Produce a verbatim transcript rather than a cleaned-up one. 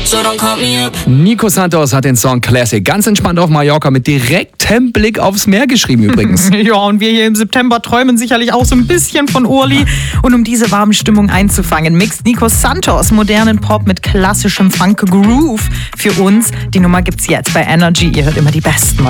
so don't call me up. Nico Santos hat den Song Classic ganz entspannt auf Mallorca mit direktem Blick aufs Meer geschrieben übrigens. Ja, und wir hier im September träumen sicherlich auch so ein bisschen von Urli. Und um diese warme Stimmung einzufangen, mixt Nico Santos modernen Pop mit klassischem Funk Groove für uns. Die Nummer gibt's jetzt bei Energy. Ihr hört immer die besten.